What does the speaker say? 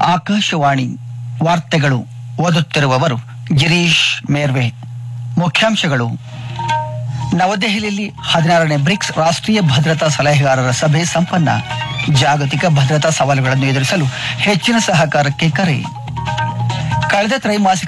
ಆಕಾಶವಾಣಿ ವಾರ್ತೆಗಳು ಓದುತ್ತಿರುವವರು ಗಿರೀಶ್ ಮೇರ್ವೆ. ಮುಖ್ಯಾಂಶಗಳು: ನವದೆಹಲಿಯಲ್ಲಿ 16ನೇ ಬ್ರಿಕ್ಸ್ ರಾಷ್ಟ್ರೀಯ ಭದ್ರತಾ ಸಲಹೆಗಾರರ ಸಭೆ ಸಂಪನ್ನ. ಜಾಗತಿಕ ಭದ್ರತಾ ಸವಾಲುಗಳನ್ನು ಎದುರಿಸಲು ಹೆಚ್ಚಿನ ಸಹಕಾರಕ್ಕೆ ಕರೆ. ಕಳೆದ ತ್ರೈಮಾಸಿಕ